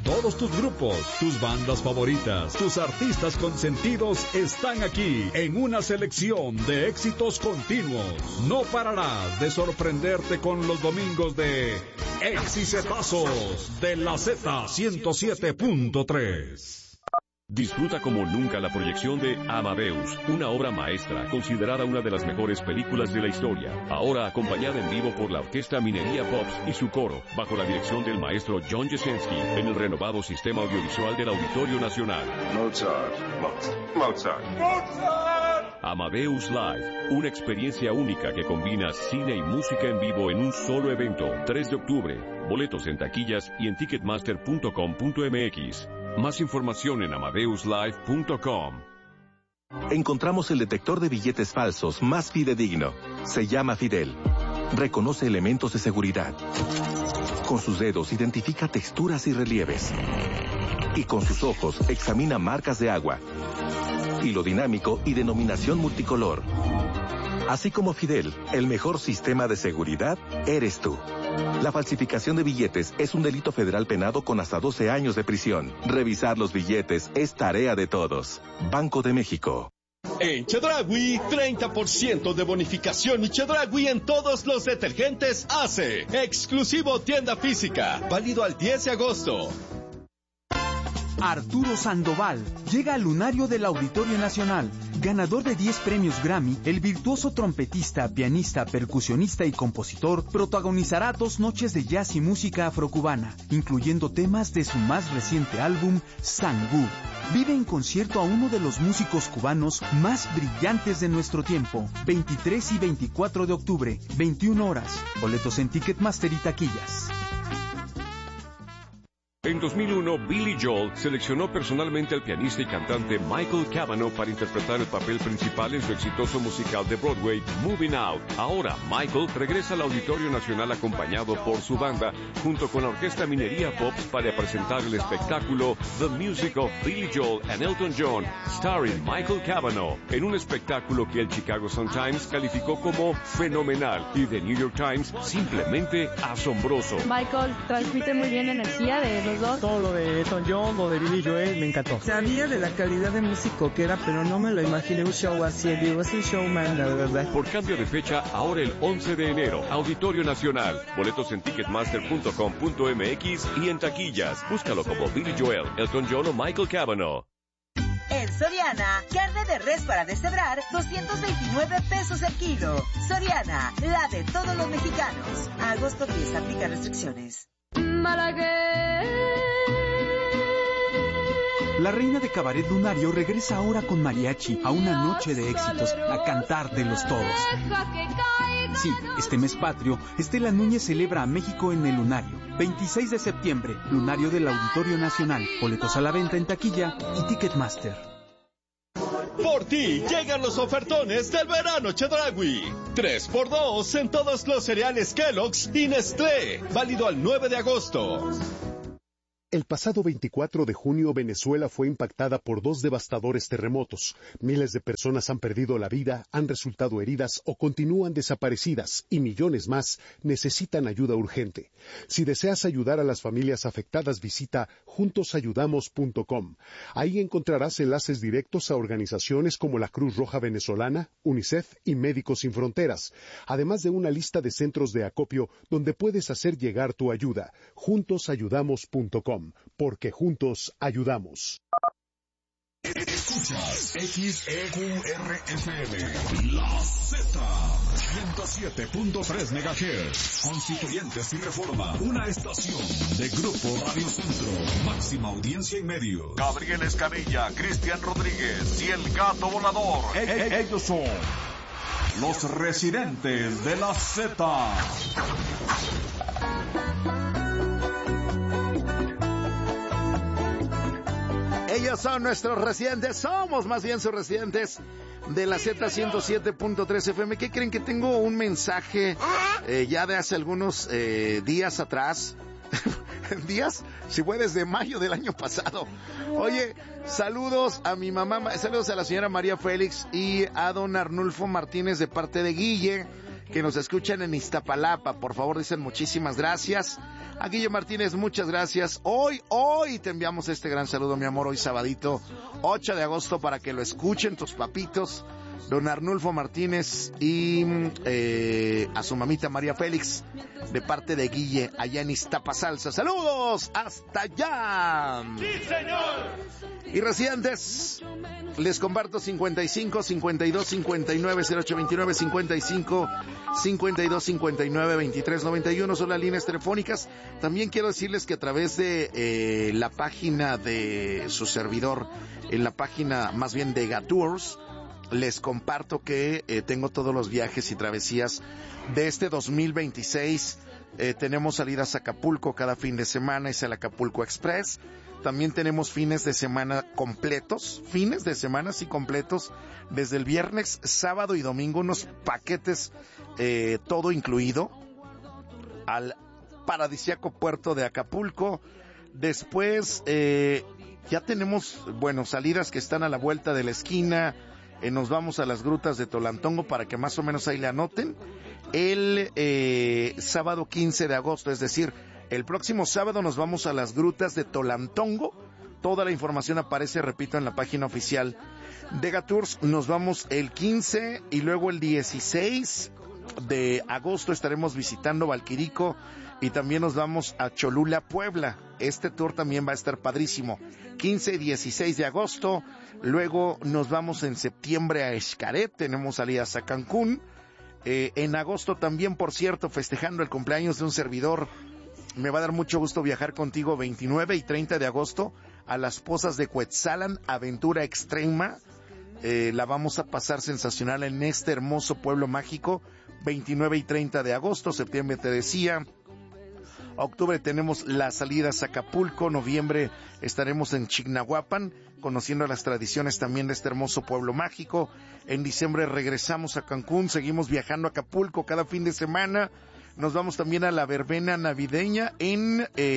Todos tus grupos, tus bandas favoritas, tus artistas consentidos están aquí en una selección de éxitos continuos. No pararás de sorprenderte con los domingos de Exicetazos de la Z107.3. Disfruta como nunca la proyección de Amadeus, una obra maestra considerada una de las mejores películas de la historia. Ahora acompañada en vivo por la Orquesta Minería Pops y su coro, bajo la dirección del maestro John Jasinski, en el renovado sistema audiovisual del Auditorio Nacional. Mozart. Amadeus Live, una experiencia única que combina cine y música en vivo en un solo evento. 3 de octubre. Boletos en taquillas y en ticketmaster.com.mx. Más información en amadeuslive.com. Encontramos el detector de billetes falsos más fidedigno. Se llama Fidel. Reconoce elementos de seguridad. Con sus dedos identifica texturas y relieves. Y con sus ojos examina marcas de agua. Hilo dinámico y denominación multicolor. Así como Fidel, el mejor sistema de seguridad eres tú. La falsificación de billetes es un delito federal penado con hasta 12 años de prisión. Revisar los billetes es tarea de todos. Banco de México. En Chedraui, 30% de bonificación y Chedraui en todos los detergentes Ace. Exclusivo tienda física. Válido al 10 de agosto. Arturo Sandoval llega al lunario del Auditorio Nacional. Ganador de 10 premios Grammy, el virtuoso trompetista, pianista, percusionista y compositor protagonizará 2 noches de jazz y música afrocubana, incluyendo temas de su más reciente álbum, Sangú. Vive en concierto a uno de los músicos cubanos más brillantes de nuestro tiempo. 23 y 24 de octubre, 21 horas. Boletos en Ticketmaster y taquillas. En 2001, Billy Joel seleccionó personalmente al pianista y cantante Michael Cavanaugh para interpretar el papel principal en su exitoso musical de Broadway, Moving Out. Ahora, Michael regresa al Auditorio Nacional acompañado por su banda, junto con la Orquesta Minería Pops, para presentar el espectáculo The Music of Billy Joel and Elton John, starring Michael Cavanaugh, en un espectáculo que el Chicago Sun-Times calificó como fenomenal y The New York Times simplemente asombroso. Michael transmite muy bien energía de los dos. Todo lo de Elton John, lo de Billy Joel, me encantó. Sabía de la calidad de músico que era, pero no me lo imaginé un show así. Digo, es un showman, la verdad. Por cambio de fecha, ahora el 11 de enero, Auditorio Nacional. Boletos en ticketmaster.com.mx y en taquillas. Búscalo como Billy Joel, Elton John o Michael Cavanaugh. En Soriana, carne de res para deshebrar, 229 pesos el kilo. Soriana, la de todos los mexicanos. A agosto 10, aplica restricciones. La reina de Cabaret Lunario regresa ahora con mariachi a una noche de éxitos, a cantar de los todos. Sí, este mes patrio, Estela Núñez celebra a México en el Lunario. 26 de septiembre, Lunario del Auditorio Nacional. Boletos a la venta en taquilla y Ticketmaster. Por ti llegan los ofertones del verano Chedraui. 3x2 en todos los cereales Kellogg's y Nestlé. Válido al 9 de agosto. El pasado 24 de junio, Venezuela fue impactada por 2 devastadores terremotos. Miles de personas han perdido la vida, han resultado heridas o continúan desaparecidas, y millones más necesitan ayuda urgente. Si deseas ayudar a las familias afectadas, visita juntosayudamos.com. Ahí encontrarás enlaces directos a organizaciones como la Cruz Roja Venezolana, UNICEF y Médicos Sin Fronteras, además de una lista de centros de acopio donde puedes hacer llegar tu ayuda. Juntosayudamos.com. Porque juntos ayudamos. Escuchas XEQRFM, La Z, 107.3 MHz, Constituyentes y Reforma, una estación de Grupo Radio Centro, máxima audiencia y medios. Gabriel Escamilla, Cristian Rodríguez y el Gato Volador. Ellos son los residentes de La Z. Ellos son nuestros residentes, somos más bien sus residentes de la Z107.3 FM. ¿Qué creen? Que tengo un mensaje ya de hace algunos días atrás. ¿Días? Si fue desde mayo del año pasado. Oye, saludos a mi mamá, saludos a la señora María Félix y a don Arnulfo Martínez de parte de Guille, que nos escuchan en Iztapalapa. Por favor, dicen muchísimas gracias. A Guille Martínez, muchas gracias. Hoy te enviamos este gran saludo, mi amor, hoy sabadito, 8 de agosto, para que lo escuchen tus papitos, don Arnulfo Martínez, y a su mamita María Félix, de parte de Guille, allá en Iztapasalsa. ¡Saludos! ¡Hasta allá! ¡Sí, señor! Y residentes, les comparto 55 52 59 0829, 55 52 59 23 91 son las líneas telefónicas. También quiero decirles que a través de la página de su servidor, en la página más bien de Gatours, les comparto que tengo todos los viajes y travesías de este 2026. Tenemos salidas a Acapulco cada fin de semana, es el Acapulco Express. También tenemos fines de semana completos, desde el viernes, sábado y domingo, unos paquetes todo incluido al paradisíaco puerto de Acapulco. Después ya tenemos, salidas que están a la vuelta de la esquina. Nos vamos a las grutas de Tolantongo para que más o menos ahí le anoten. El sábado 15 de agosto, es decir, el próximo sábado nos vamos a las grutas de Tolantongo. Toda la información aparece, repito, en la página oficial de Gatours. Nos vamos el 15 y luego el 16 de agosto estaremos visitando Valquirico y también nos vamos a Cholula, Puebla. Este tour también va a estar padrísimo. 15 y 16 de agosto. Luego nos vamos en septiembre a Xcaret. Tenemos salidas a Cancún. En agosto también, por cierto, festejando el cumpleaños de un servidor. Me va a dar mucho gusto viajar contigo 29 y 30 de agosto a las Pozas de Cuetzalan, aventura extrema. La vamos a pasar sensacional en este hermoso pueblo mágico. 29 y 30 de agosto, septiembre te decía. Octubre tenemos las salidas a Acapulco, noviembre estaremos en Chignahuapan, conociendo las tradiciones también de este hermoso pueblo mágico. En diciembre regresamos a Cancún, seguimos viajando a Acapulco cada fin de semana. Nos vamos también a la verbena navideña en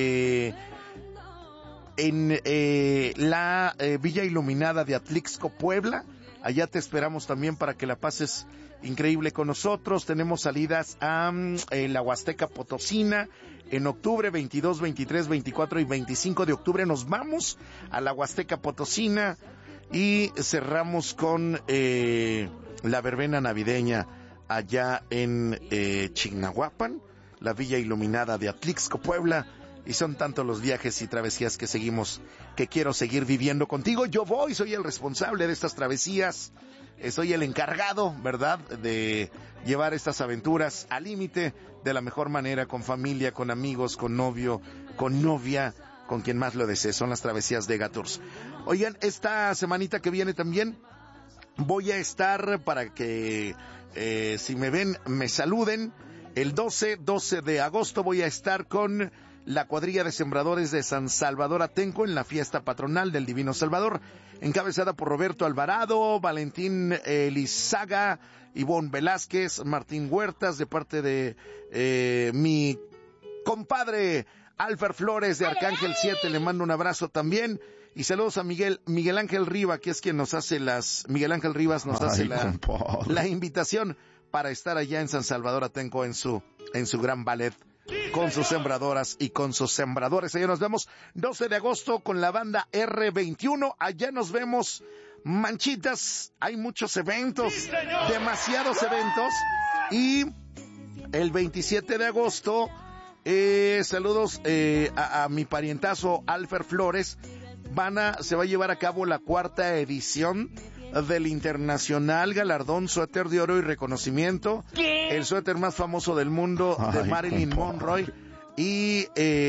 la Villa Iluminada de Atlixco, Puebla. Allá te esperamos también para que la pases increíble con nosotros. Tenemos salidas a la Huasteca Potosina. En octubre, 22, 23, 24 y 25 de octubre nos vamos a la Huasteca Potosina y cerramos con la verbena navideña allá en Chignahuapan, la Villa Iluminada de Atlixco, Puebla. Y son tantos los viajes y travesías que quiero seguir viviendo contigo. Yo soy el responsable de estas travesías. Soy el encargado, ¿verdad?, de llevar estas aventuras al límite de la mejor manera, con familia, con amigos, con novio, con novia, con quien más lo desee. Son las travesías de Gatours. Oigan, esta semanita que viene también voy a estar, para que si me ven, me saluden. El 12 de agosto voy a estar con la cuadrilla de sembradores de San Salvador Atenco en la fiesta patronal del Divino Salvador, encabezada por Roberto Alvarado, Valentín Elizaga, Ivonne Velázquez, Martín Huertas, de parte de mi compadre Alfer Flores de Arcángel 7, le mando un abrazo también. Y saludos a Miguel Ángel Rivas, que es quien nos hace Miguel Ángel Rivas nos hace la invitación para estar allá en San Salvador Atenco en su gran ballet, con sus sembradoras y con sus sembradores. Allá nos vemos 12 de agosto con la banda R21. Allá nos vemos, manchitas. Hay muchos eventos, demasiados eventos. Y el 27 de agosto, saludos a mi parientazo Alfer Flores. Se va a llevar a cabo la 4ª edición del Internacional Galardón Suéter de Oro y Reconocimiento. ¿Qué? El suéter más famoso del mundo, de Marilyn Monroe. Y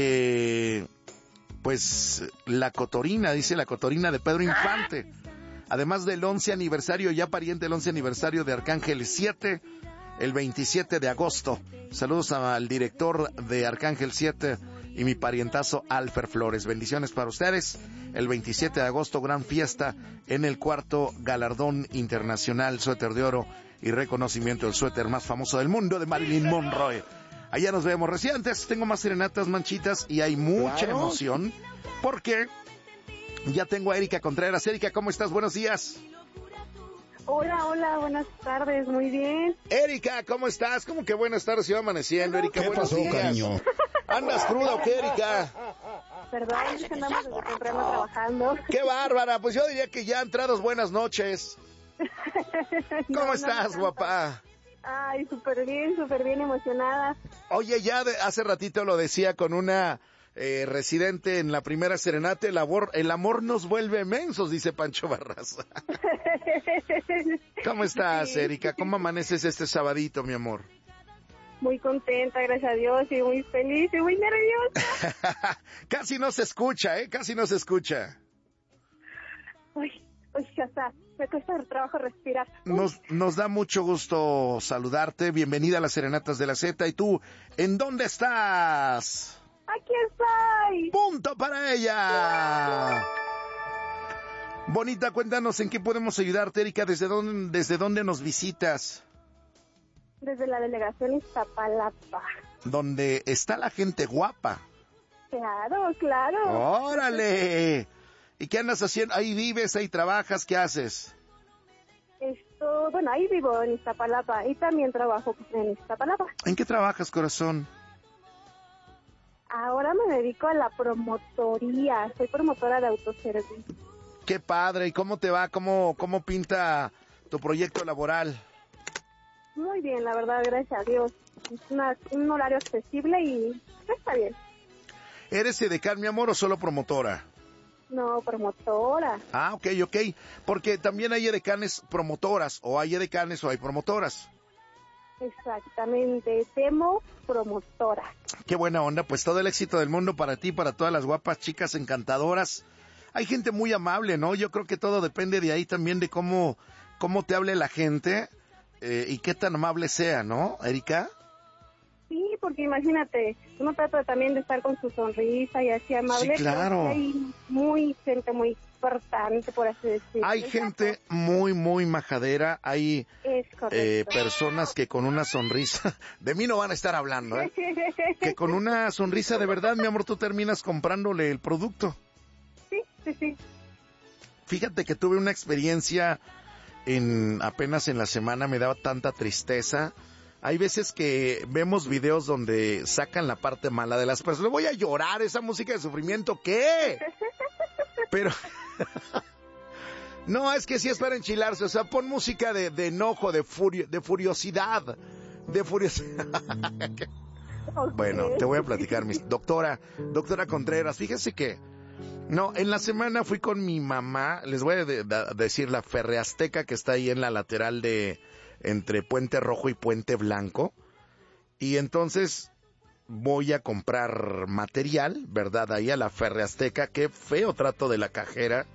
pues la cotorina de Pedro Infante. Además del 11 aniversario, ya pariente el 11 aniversario de Arcángel 7, el 27 de agosto. Saludos al director de Arcángel 7 y mi parientazo Alfer Flores. Bendiciones para ustedes. El 27 de agosto, gran fiesta en el 4º Galardón Internacional Suéter de Oro y Reconocimiento del suéter más famoso del mundo, de Marilyn Monroe. Allá nos vemos, residentes. Tengo más serenatas, manchitas, y hay mucha emoción porque ya tengo a Erika Contreras. Erika, ¿cómo estás? Buenos días. Hola, buenas tardes, muy bien. Erika, ¿cómo estás? ¿Cómo que buenas tardes? Iba amaneciendo, Erika, ¿Qué buenos pasó, días. cariño? ¿Andas cruda o qué, Erika? Perdón, es que andamos desde temprano trabajando. ¡Qué bárbara! Pues yo diría que ya entrados buenas noches. ¿Cómo estás, guapa? Ay, súper bien emocionada. Oye, ya hace ratito lo decía con una residente en la primera serenata, el amor nos vuelve mensos, dice Pancho Barraza. ¿Cómo estás, sí, Erika? ¿Cómo amaneces este sabadito, mi amor? Muy contenta, gracias a Dios, y muy feliz y muy nerviosa. Casi no se escucha, Casi no se escucha. Uy, ya está. Me cuesta el trabajo respirar. Nos da mucho gusto saludarte. Bienvenida a las Serenatas de la Z. ¿Y tú, en dónde estás? ¡Aquí estoy! ¡Punto para ella! Bonita, cuéntanos en qué podemos ayudarte, Erika. ¿Desde dónde nos visitas? Desde la delegación Iztapalapa. ¿Donde está la gente guapa? Claro. ¡Órale! ¿Y qué andas haciendo? ¿Ahí vives, ahí trabajas? ¿Qué haces? Bueno, ahí vivo en Iztapalapa y también trabajo en Iztapalapa. ¿En qué trabajas, corazón? Ahora me dedico a la promotoría. Soy promotora de autoservicio. ¡Qué padre! ¿Y cómo te va? ¿Cómo pinta tu proyecto laboral? Muy bien, la verdad, gracias a Dios. Es un horario accesible y está bien. ¿Eres edecán, mi amor, o solo promotora? No, promotora. Ah, ok. Porque también hay edecanes promotoras, o hay edecanes o hay promotoras. Exactamente, temo promotora. Qué buena onda, pues todo el éxito del mundo para ti, para todas las guapas chicas encantadoras. Hay gente muy amable, ¿no? Yo creo que todo depende de ahí también de cómo te hable la gente y qué tan amable sea, ¿no, Erika? Sí, porque imagínate, uno trata también de estar con su sonrisa y así amable. Sí, claro. Hay gente muy importante, por así decirlo. Hay gente muy, muy majadera. Hay personas que con una sonrisa, de mí no van a estar hablando, que con una sonrisa de verdad, mi amor, tú terminas comprándole el producto. Sí. Fíjate que tuve una experiencia apenas en la semana, me daba tanta tristeza. Hay veces que vemos videos donde sacan la parte mala de las personas. Voy a llorar, esa música de sufrimiento, ¿qué? Pero no, es que sí es para enchilarse. O sea, pon música de enojo, de furiosidad. Okay. Bueno, te voy a platicar, doctora Contreras. Fíjese que en la semana fui con mi mamá. Les voy a decir la Ferreazteca, que está ahí en la lateral entre Puente Rojo y Puente Blanco, y entonces voy a comprar material, ¿verdad? Ahí a la Ferreazteca. Qué feo trato de la cajera.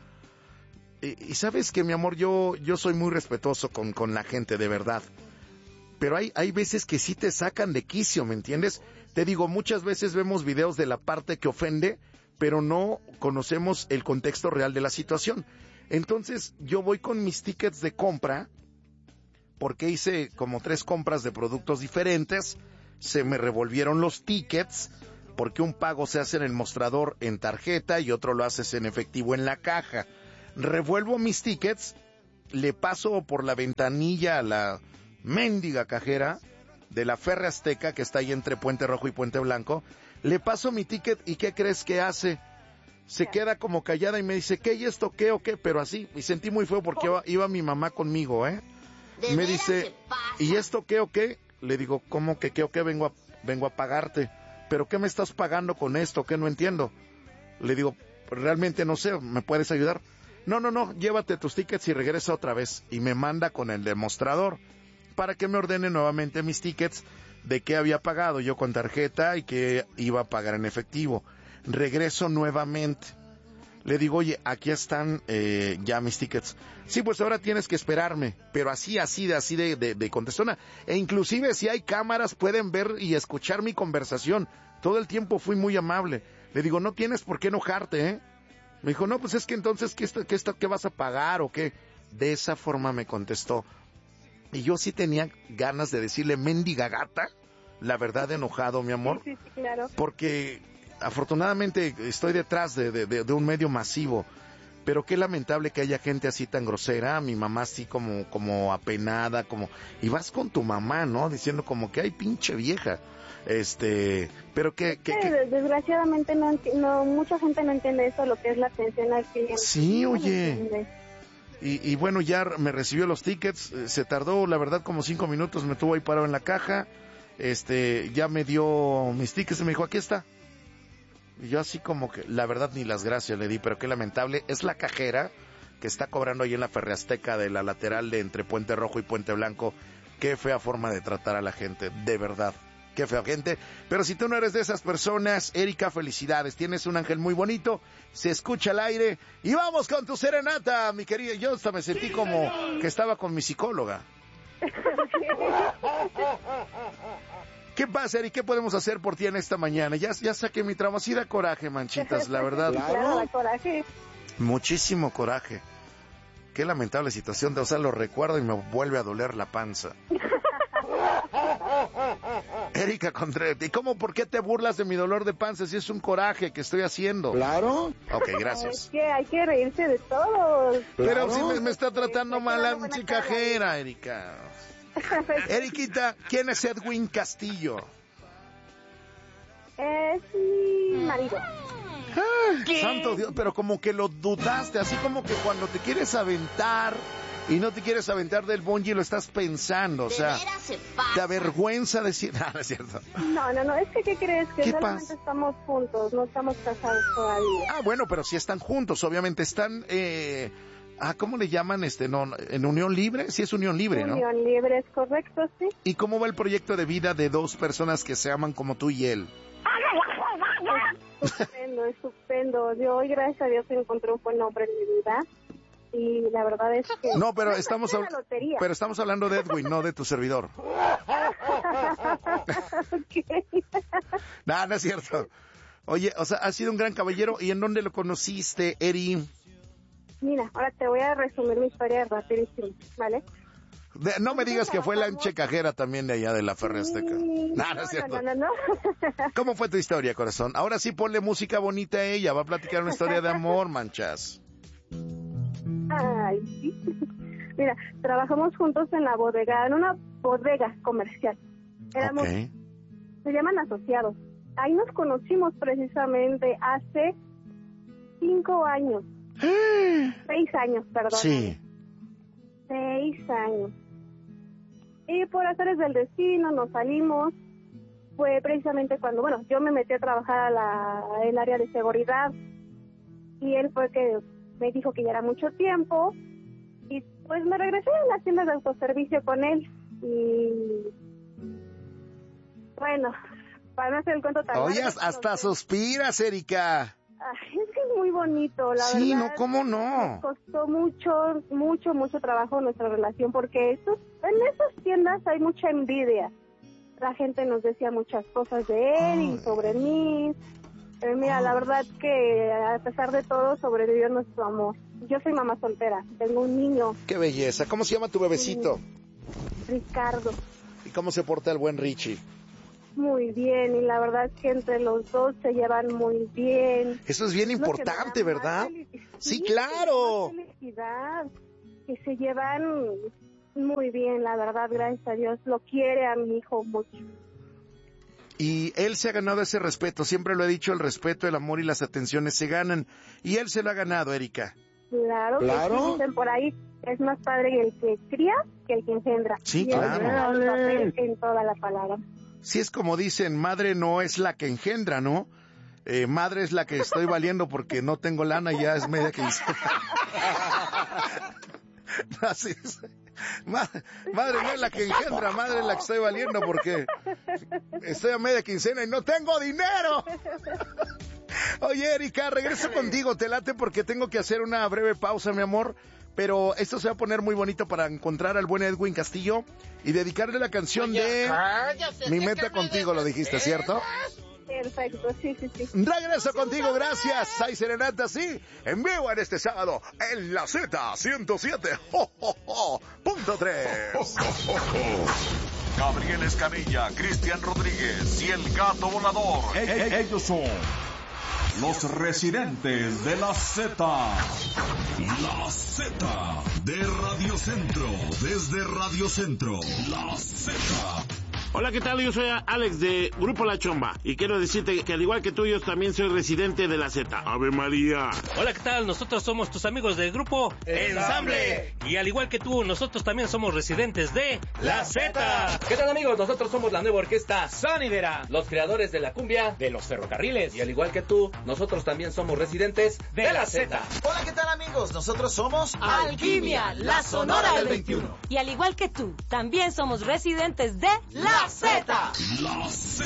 Y sabes que, mi amor, yo soy muy respetuoso con la gente, de verdad. Pero hay veces que sí te sacan de quicio, ¿me entiendes? Te digo, muchas veces vemos videos de la parte que ofende, pero no conocemos el contexto real de la situación. Entonces, yo voy con mis tickets de compra, porque hice como 3 compras de productos diferentes. Se me revolvieron los tickets, porque un pago se hace en el mostrador en tarjeta y otro lo haces en efectivo en la caja. Revuelvo mis tickets, le paso por la ventanilla a la mendiga cajera de la Ferreazteca, que está ahí entre Puente Rojo y Puente Blanco. Le paso mi ticket y ¿qué crees que hace? Se queda como callada y me dice, ¿qué? ¿Y esto qué o qué? Pero así, y sentí muy feo porque iba mi mamá conmigo, Me dice, ¿y esto qué o qué? Le digo, ¿cómo que qué o qué? Vengo a pagarte. ¿Pero qué me estás pagando con esto? ¿Qué? No entiendo. Le digo, realmente no sé, ¿me puedes ayudar? No, llévate tus tickets y regresa otra vez. Y me manda con el demostrador para que me ordene nuevamente mis tickets de qué había pagado yo con tarjeta y qué iba a pagar en efectivo. Regreso nuevamente. Le digo, oye, aquí están ya mis tickets. Sí, pues ahora tienes que esperarme. Pero así de contestona. E inclusive si hay cámaras pueden ver y escuchar mi conversación. Todo el tiempo fui muy amable. Le digo, no tienes por qué enojarte, Me dijo, no, pues es que entonces, ¿qué vas a pagar o qué? De esa forma me contestó. Y yo sí tenía ganas de decirle, mendiga gata, la verdad, enojado, mi amor. Sí, claro. Porque afortunadamente estoy detrás de un medio masivo. Pero qué lamentable que haya gente así tan grosera, mi mamá así como apenada, y vas con tu mamá, ¿no? Diciendo como que, ay, pinche vieja. Pero que desgraciadamente no, mucha gente no entiende eso, lo que es la atención al cliente. Sí, oye. Y bueno, ya me recibió los tickets, se tardó, la verdad, como 5 minutos, me tuvo ahí parado en la caja, ya me dio mis tickets y me dijo, aquí está. Y yo así como que, la verdad, ni las gracias le di, pero qué lamentable, es la cajera que está cobrando ahí en la Ferreazteca de la lateral de entre Puente Rojo y Puente Blanco. Qué fea forma de tratar a la gente, de verdad. Qué fea gente, pero si tú no eres de esas personas, Erika, felicidades, tienes un ángel muy bonito, se escucha al aire, y vamos con tu serenata, mi querida. Yo hasta me sentí como que estaba con mi psicóloga. ¿Qué pasa, Eri? ¿Qué podemos hacer por ti en esta mañana? Ya saqué mi trabajo, sí da coraje, manchitas, la verdad. Claro, da coraje. Muchísimo coraje. Qué lamentable situación, o sea, lo recuerdo y me vuelve a doler la panza. Erika Contreras, ¿y por qué te burlas de mi dolor de panza si es un coraje que estoy haciendo? Claro. Ok, gracias. Es que hay que reírse de todo. Pero si me está tratando mal la chicajera, Erika. Eriquita, ¿quién es Edwin Castillo? Es mi marido. Santo Dios, pero como que lo dudaste, así como que cuando te quieres aventar y no te quieres aventar del bungee lo estás pensando, o sea, te avergüenza decir, no es cierto. No, es que ¿qué crees? Que ¿Qué realmente pasa? estamos juntos, no estamos casados todavía. Bueno, pero sí están juntos, obviamente están, ¿cómo le llaman? ¿En unión libre? Sí es unión libre, ¿no? Unión libre, es correcto, sí. ¿Y cómo va el proyecto de vida de dos personas que se aman como tú y él? Estupendo. Yo hoy, gracias a Dios, encontré un buen hombre en mi vida. Y la verdad es que... No, pero estamos hablando de Edwin, no de tu servidor. No es cierto. Oye, o sea, has sido un gran caballero. ¿Y en dónde lo conociste, Eri? Mira, ahora te voy a resumir mi historia rapidísimo, ¿vale? No me digas que fue la cajera también de allá de la Ferreazteca. No es cierto. No. ¿Cómo fue tu historia, corazón? Ahora sí ponle música bonita a ella. Va a platicar una historia de amor, manchas. Ay, sí. Mira, trabajamos juntos en la bodega, en una bodega comercial. Éramos, se llaman asociados. Ahí nos conocimos precisamente hace 5 años. 6 años, perdón. Sí. 6 años. Y por azares del destino nos salimos. Fue precisamente cuando, yo me metí a trabajar a el área de seguridad. Y él fue que me dijo que ya era mucho tiempo. Y pues me regresé a la tienda de autoservicio con él. Y bueno, para no hacer el cuento tan Oye, largo, hasta suspiras, Erika. Ay, es que es muy bonito, la verdad. Sí, no, ¿cómo no? Nos costó mucho trabajo nuestra relación, porque en esas tiendas hay mucha envidia. La gente nos decía muchas cosas de él y sobre mí. Pero mira, la verdad que a pesar de todo sobrevivió nuestro amor. Yo soy mamá soltera, tengo un niño. Qué belleza. ¿Cómo se llama tu bebecito? Ricardo. ¿Y cómo se porta el buen Richie? Muy bien, y la verdad es que entre los dos se llevan muy bien. Eso es bien importante, ¿verdad? Sí, claro. Felicidad, que se llevan muy bien, la verdad, gracias a Dios. Lo quiere a mi hijo mucho. Y él se ha ganado ese respeto, siempre lo he dicho, el respeto, el amor y las atenciones se ganan. Y él se lo ha ganado, Erika. Claro. Que sí, dicen por ahí, es más padre el que cría que el que engendra. Sí, y claro. En toda la palabra. Sí, es como dicen, madre no es la que engendra, ¿no? Madre es la que estoy valiendo porque no tengo lana y ya es media quincena. Así es. Madre no es la que engendra, madre es la que estoy valiendo porque estoy a media quincena y no tengo dinero. Oye, Erika, regreso contigo, te late porque tengo que hacer una breve pausa, mi amor. Pero esto se va a poner muy bonito para encontrar al buen Edwin Castillo y dedicarle la canción de Mi meta contigo, lo dijiste, ¿cierto? Perfecto, sí. Regreso contigo, gracias. Hay serenata, sí, en vivo en este sábado en la Z107.3. Gabriel Escamilla, Cristian Rodríguez y el Gato Volador. Ellos son Los residentes de la Z. La Z de Radio Centro. Desde Radio Centro. La Z. Hola, ¿qué tal? Yo soy Alex de Grupo La Chomba y quiero decirte que al igual que tú, yo también soy residente de la Z. ¡Ave María! Hola, ¿qué tal? Nosotros somos tus amigos del Grupo Ensamble. Y al igual que tú, nosotros también somos residentes de la Z. ¿Qué tal, amigos? Nosotros somos la nueva orquesta Sonidera, los creadores de la cumbia de los ferrocarriles. Y al igual que tú, nosotros también somos residentes de la Z. Hola, ¿qué tal, amigos? Nosotros somos Alquimia, la Sonora del 21. Y al igual que tú, también somos residentes de la Z. La Z.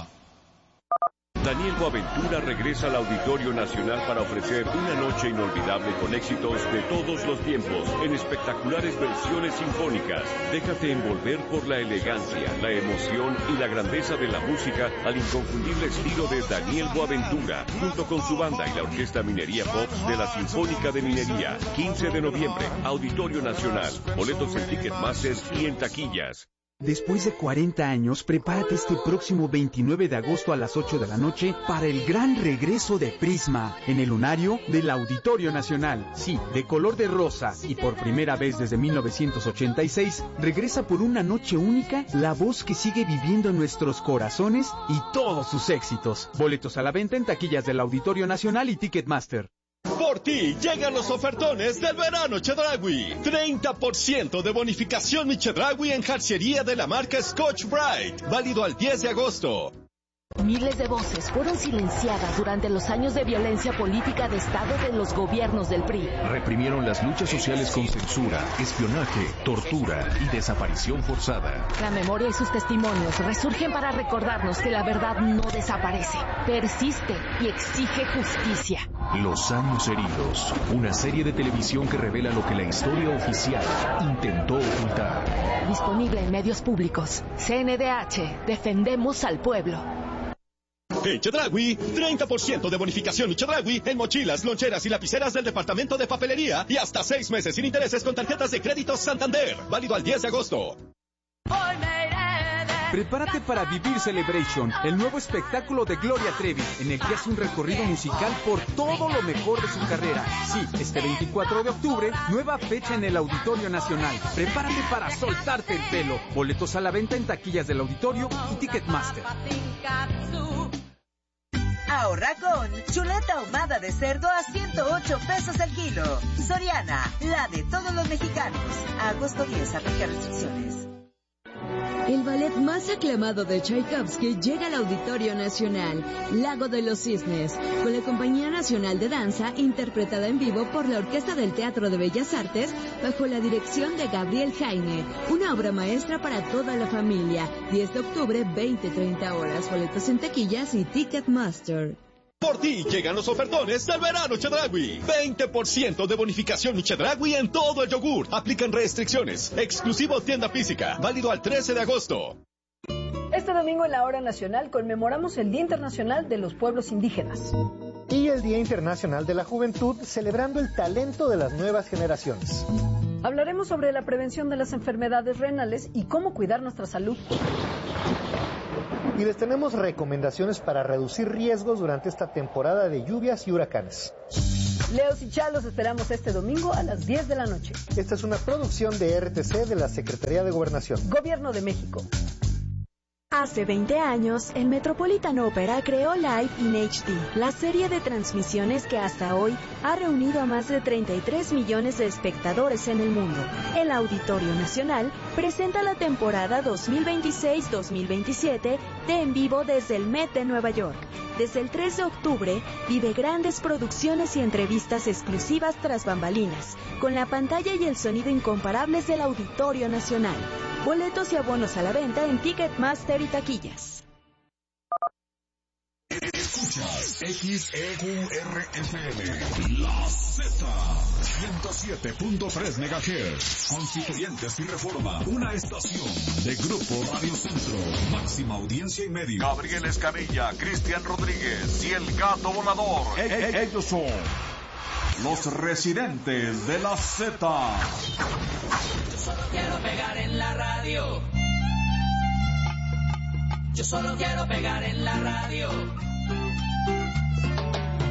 Daniel Boaventura regresa al Auditorio Nacional para ofrecer una noche inolvidable con éxitos de todos los tiempos en espectaculares versiones sinfónicas. Déjate envolver por la elegancia, la emoción y la grandeza de la música al inconfundible estilo de Daniel Boaventura, junto con su banda y la Orquesta Minería Pop de la Sinfónica de Minería. 15 de noviembre, Auditorio Nacional. Boletos en Ticketmaster y en taquillas. Después de 40 años, prepárate este próximo 29 de agosto a las 8 de la noche para el gran regreso de Prisma en el lunario del Auditorio Nacional. Sí, de color de rosa y por primera vez desde 1986, regresa por una noche única la voz que sigue viviendo en nuestros corazones y todos sus éxitos. Boletos a la venta en taquillas del Auditorio Nacional y Ticketmaster. Por ti llegan los ofertones del verano Chedraui. 30% de bonificación mi Chedraui en jarcería de la marca Scotch Brite. Válido al 10 de agosto. Miles de voces fueron silenciadas durante los años de violencia política de Estado de los gobiernos del PRI. Reprimieron las luchas sociales con censura, espionaje, tortura y desaparición forzada. La memoria y sus testimonios resurgen para recordarnos que la verdad no desaparece, persiste y exige justicia. Los años heridos, una serie de televisión que revela lo que la historia oficial intentó ocultar. Disponible en medios públicos. CNDH, defendemos al pueblo. En Chedraui, 30% de bonificación Chedraui en mochilas, loncheras y lapiceras del departamento de papelería y hasta 6 meses sin intereses con tarjetas de crédito Santander. Válido al 10 de agosto. Prepárate para vivir Celebration, el nuevo espectáculo de Gloria Trevi, en el que hace un recorrido musical por todo lo mejor de su carrera. Sí, este 24 de octubre, nueva fecha en el Auditorio Nacional. Prepárate para soltarte el pelo. Boletos a la venta en taquillas del Auditorio y Ticketmaster. Ahorra con chuleta ahumada de cerdo a 108 pesos el kilo. Soriana, la de todos los mexicanos. Agosto 10, aplica restricciones. El ballet más aclamado de Tchaikovsky llega al Auditorio Nacional, Lago de los Cisnes, con la Compañía Nacional de Danza, interpretada en vivo por la Orquesta del Teatro de Bellas Artes, bajo la dirección de Gabriel Jaime. Una obra maestra para toda la familia. 10 de octubre, 20-30 horas. Boletos en taquillas y Ticketmaster. Por ti llegan los ofertones del verano Chedraui. 20% de bonificación Chedraui en todo el yogur. Aplican restricciones. Exclusivo tienda física. Válido al 13 de agosto. Este domingo en la Hora Nacional conmemoramos el Día Internacional de los Pueblos Indígenas. Y el Día Internacional de la Juventud, celebrando el talento de las nuevas generaciones. Hablaremos sobre la prevención de las enfermedades renales y cómo cuidar nuestra salud. Y les tenemos recomendaciones para reducir riesgos durante esta temporada de lluvias y huracanes. Leos y Chalos esperamos este domingo a las 10 de la noche. Esta es una producción de RTC de la Secretaría de Gobernación. Gobierno de México. Hace 20 años, el Metropolitan Opera creó Live in HD, la serie de transmisiones que hasta hoy ha reunido a más de 33 millones de espectadores en el mundo. El Auditorio Nacional presenta la temporada 2026-2027 de En Vivo desde el Met de Nueva York. Desde el 3 de octubre, vive grandes producciones y entrevistas exclusivas tras bambalinas, con la pantalla y el sonido incomparables del Auditorio Nacional. Boletos y abonos a la venta en Ticketmaster y taquillas. Escuchas XEQRFM, La Z, 107.3 MHz, Constituyentes y Reforma, una estación de Grupo Radio Centro, máxima audiencia y medio. Gabriel Escamilla, Cristian Rodríguez y el Gato Volador. Ellos son los residentes de la Z. Yo solo quiero pegar en la radio. Yo solo quiero pegar en la radio.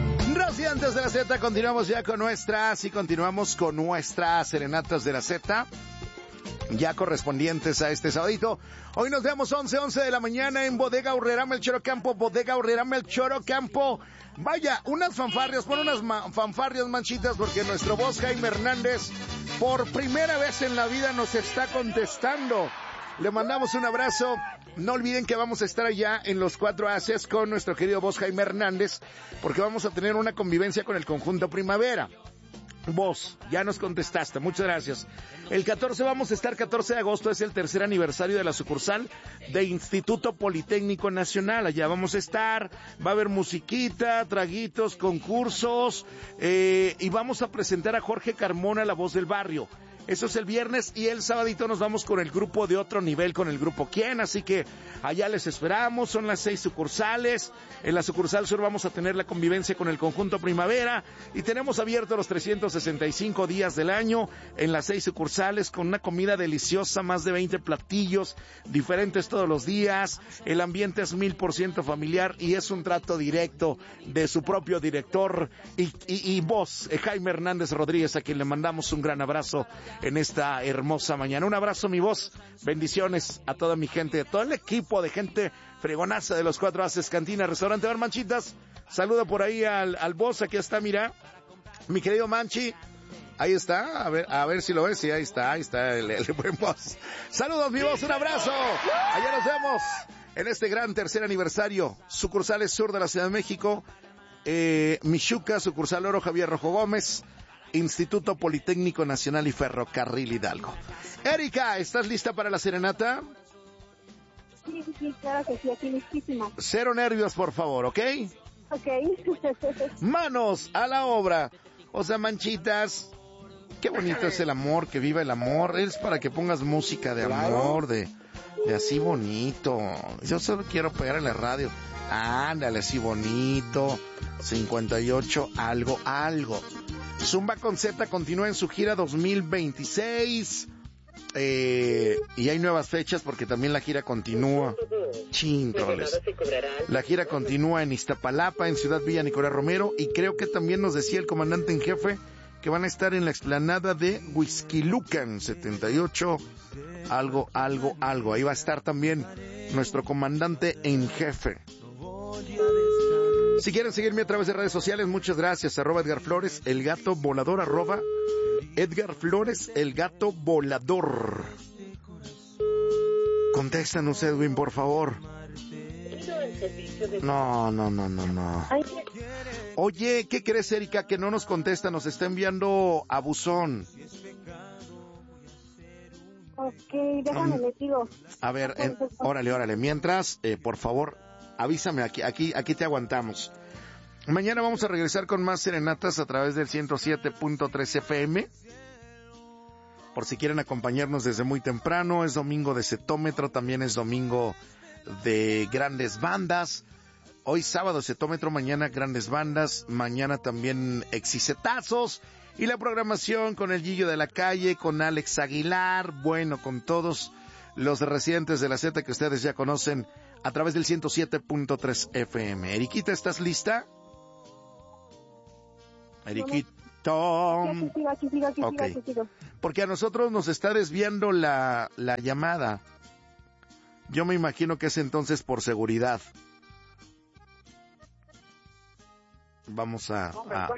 Residentes de la Z, continuamos con nuestras serenatas de la Z, ya correspondientes a este sabadito. Hoy nos vemos 11 de la mañana en Bodega Aurrerá Melchor Ocampo. Vaya, unas fanfarrias, pon unas fanfarrias, manchitas, porque nuestro boss Jaime Hernández por primera vez en la vida nos está contestando. Le mandamos un abrazo. No olviden que vamos a estar allá en los 4 Ases con nuestro querido boss Jaime Hernández, porque vamos a tener una convivencia con el conjunto Primavera. Vos, ya nos contestaste, muchas gracias. El 14 vamos a estar, 14 de agosto, es el tercer aniversario de la sucursal de Instituto Politécnico Nacional. Allá vamos a estar, va a haber musiquita, traguitos, concursos, y vamos a presentar a Jorge Carmona, la voz del barrio. Eso es el viernes, y el sabadito nos vamos con el grupo de otro nivel, con el grupo ¿Quién? Así que allá les esperamos, son las 6 sucursales. En la sucursal sur vamos a tener la convivencia con el conjunto Primavera, y tenemos abiertos los 365 días del año en las 6 sucursales, con una comida deliciosa, más de 20 platillos diferentes todos los días. El ambiente es 1000% familiar, y es un trato directo de su propio director y voz, Jaime Hernández Rodríguez, a quien le mandamos un gran abrazo en esta hermosa mañana. Un abrazo, mi voz, bendiciones a toda mi gente, a todo el equipo de gente fregonaza de los 4 Ases, Cantina, Restaurante Bar Manchitas. Saludo por ahí al boss, aquí está, mira, mi querido Manchi, ahí está, a ver si lo ves, sí, ahí está el buen boss. Saludos, mi voz, un abrazo, allá nos vemos en este gran tercer aniversario, sucursales sur de la Ciudad de México, Michuca, sucursal Oro, Javier Rojo Gómez, Instituto Politécnico Nacional y Ferrocarril Hidalgo. Erika, ¿estás lista para la serenata? Sí, claro que sí, aquí listísima. Cero nervios, por favor, ¿ok? Ok. Manos a la obra. O sea, manchitas, qué bonito es el amor, que viva el amor. Es para que pongas música de amor, de así bonito. Yo solo quiero pegar en la radio. Ándale, así bonito. 58, algo. Zumba con Z continúa en su gira 2026. Y hay nuevas fechas porque también la gira continúa. Chintroles. La gira continúa en Iztapalapa, en Ciudad Villa Nicolás Romero. Y creo que también nos decía el comandante en jefe que van a estar en la explanada de Huixquilucan 78. Algo. Ahí va a estar también nuestro comandante en jefe. Si quieren seguirme a través de redes sociales, muchas gracias. @Edgar Flores, el gato volador. Edgar Flores, el gato volador. Contéstanos, Edwin, por favor. No. Oye, ¿qué crees, Erika? Que no nos contesta, nos está enviando a buzón. Ok, déjame, le digo. A ver, órale. Mientras, por favor, avísame, aquí te aguantamos. Mañana vamos a regresar con más serenatas a través del 107.3 FM. Por si quieren acompañarnos desde muy temprano, es domingo de Cetómetro, también es domingo de grandes bandas. Hoy sábado Cetómetro, mañana grandes bandas, mañana también exicetazos. Y la programación con el Gillo de la Calle, con Alex Aguilar, bueno, con todos los residentes de la Z que ustedes ya conocen a través del 107.3 FM. Eriquita, ¿estás lista? Eriquita. Aquí sigo. Porque a nosotros nos está desviando la llamada. Yo me imagino que es entonces por seguridad. Vamos a...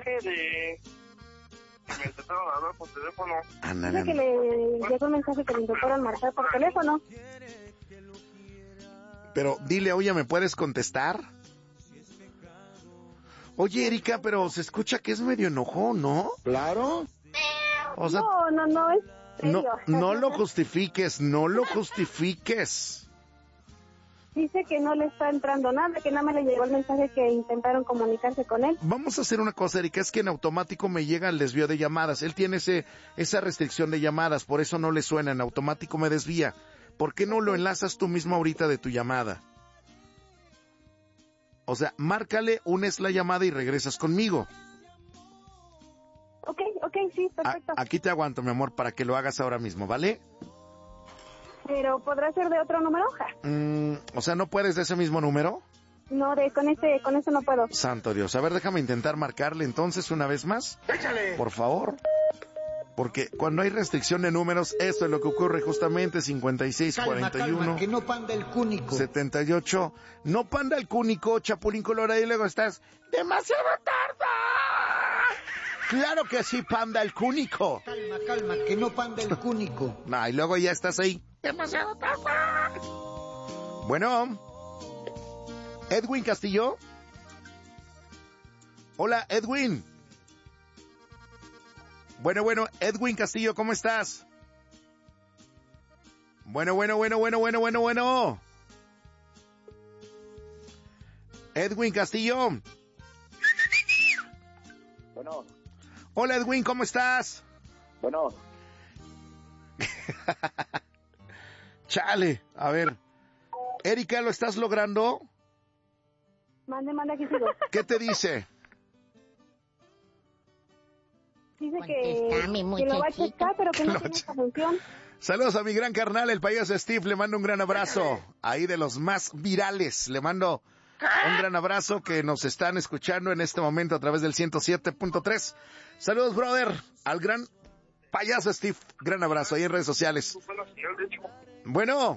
Me intentaron hablar por teléfono. Dice que le llegó un mensaje que le intentaron marcar por teléfono. Pero dile, oye, ¿me puedes contestar? Oye, Erika, pero se escucha que es medio enojón, ¿no? Claro. O sea, no es serio. No lo justifiques. Dice que no le está entrando nada, que nada más le llegó el mensaje que intentaron comunicarse con él. Vamos a hacer una cosa, Erika, es que en automático me llega el desvío de llamadas. Él tiene esa restricción de llamadas, por eso no le suena, en automático me desvía. ¿Por qué no lo enlazas tú mismo ahorita de tu llamada? O sea, márcale, unes la llamada y regresas conmigo. Ok, sí, perfecto. Aquí te aguanto, mi amor, para que lo hagas ahora mismo, ¿vale? Pero ¿podrá ser de otro número? O sea, ¿no puedes de ese mismo número? No, con ese no puedo. Santo Dios. A ver, déjame intentar marcarle entonces una vez más. ¡Échale! Por favor. Porque cuando hay restricción de números, esto es lo que ocurre justamente. 56, calma, 41. Calma, que no panda el cúnico. 78. No panda el cúnico, Chapulín Colorado, y luego estás... ¡Demasiado tarde! ¡Claro que sí, panda el cúnico! Calma, que no panda el cúnico. No, y luego ya estás ahí. ¡Demasiado tarde! Bueno... Edwin Castillo. Hola, Edwin. Bueno, Edwin Castillo, ¿cómo estás? Bueno. Edwin Castillo. Bueno. Hola, Edwin, ¿cómo estás? Bueno. Chale, a ver. Erika, ¿lo estás logrando? Mande, aquí sigo. ¿Qué te dice? Dice que lo va a checar, pero que no tiene esta función. Saludos a mi gran carnal, el payaso Steve. Le mando un gran abrazo. Ahí de los más virales. Le mando un gran abrazo que nos están escuchando en este momento a través del 107.3. Saludos, brother, al gran payaso Steve. Gran abrazo ahí en redes sociales. Bueno.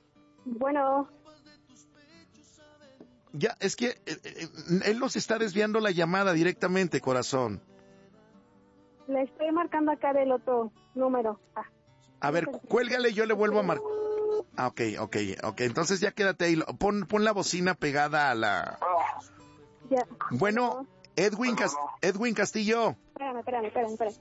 Ya, es que él nos está desviando la llamada directamente, corazón. Le estoy marcando acá del otro número. A ver, cuélgale, yo le vuelvo a marcar. Ok. Entonces ya quédate ahí. Pon la bocina pegada a la... Ya. Bueno, Edwin Castillo. Espérame.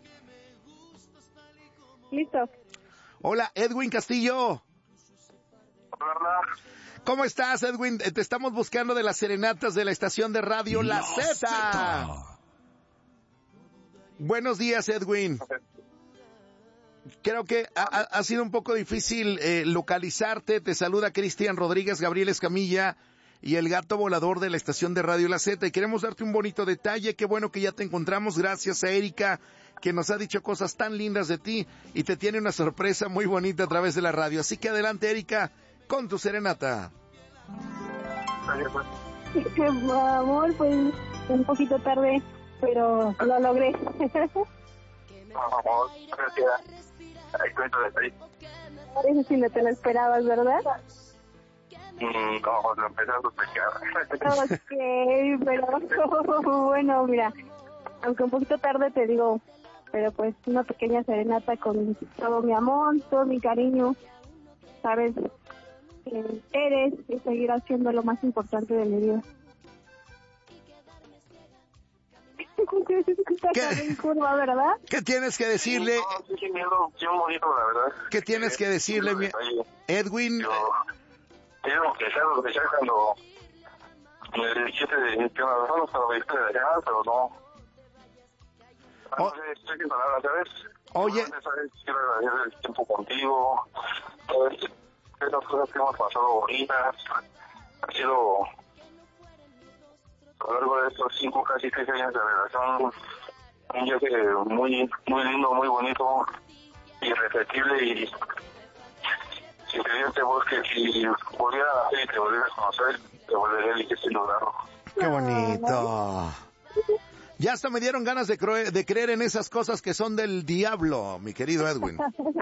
Listo. Hola, Edwin Castillo. Hola. ¿Cómo estás, Edwin? Te estamos buscando de las serenatas de la estación de radio La Z. Buenos días, Edwin. Creo que ha sido un poco difícil localizarte. Te saluda Cristian Rodríguez, Gabriel Escamilla y el gato volador de la estación de radio La Z. Y queremos darte un bonito detalle. Qué bueno que ya te encontramos. Gracias a Erika, que nos ha dicho cosas tan lindas de ti y te tiene una sorpresa muy bonita a través de la radio. Así que adelante, Erika, con tu serenata. Amor, pues un poquito tarde, pero lo logré. Vamos, gracias. Ahí cuento de ahí. Eso sí no te lo esperabas, ¿verdad? Como lo empecé a sospechar. Ok, pero bueno, mira, aunque un poquito tarde te digo, pero pues una pequeña serenata con todo mi amor, todo mi cariño, sabes que eres y seguir haciendo lo más importante de mi vida. ¿Qué? Curva, ¿verdad? ¿Qué tienes que decirle? No, sí, miedo, bonito, la verdad. ¿Qué tienes que decirle, Edwin? Tengo que ser lo que sea cuando me dijiste que una razón para viste de allá, pero no. No sé, estoy sin palabras, ¿sabes? Oye. ¿Sabes? Quiero agradecer el tiempo contigo. ¿Sabes? Esas cosas que hemos pasado bonitas. Ha sido a lo largo de estos 5, casi 6 años de relación, un viaje muy lindo, muy bonito, irrepetible, y si te digo que si volviera a hacer y te volviera a conocer, te volveré a decir que estoy logrando. ¡Qué bonito! Ya hasta me dieron ganas de creer en esas cosas que son del diablo, mi querido Edwin.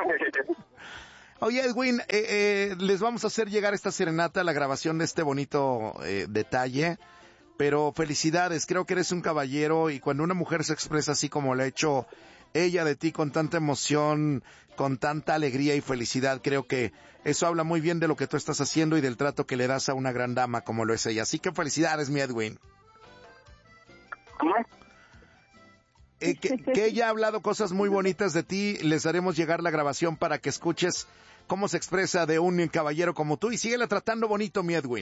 Oye, Edwin, les vamos a hacer llegar esta serenata, la grabación de este bonito detalle. Pero felicidades, creo que eres un caballero, y cuando una mujer se expresa así como lo ha hecho ella de ti, con tanta emoción, con tanta alegría y felicidad, creo que eso habla muy bien de lo que tú estás haciendo y del trato que le das a una gran dama como lo es ella. Así que felicidades, mi Edwin. Que ella ha hablado cosas muy bonitas de ti. Les haremos llegar la grabación para que escuches cómo se expresa de un caballero como tú, y síguela tratando bonito, mi Edwin.